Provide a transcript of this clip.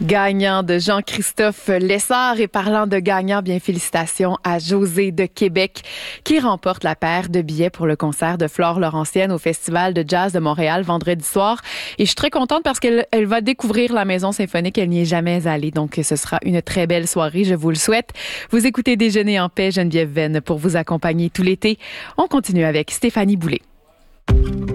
Gagnant de Jean-Christophe Lessard. Et parlant de gagnant, bien félicitations à José de Québec qui remporte la paire de billets pour le concert de Flore Laurentienne au Festival de jazz de Montréal vendredi soir. Et je suis très contente parce qu'elle va découvrir la Maison Symphonique. Elle n'y est jamais allée. Donc, ce sera une très belle soirée. Je vous le souhaite. Vous écoutez Déjeuner en paix, Geneviève Venn, pour vous accompagner tout l'été. On continue avec Stéphanie Boulay.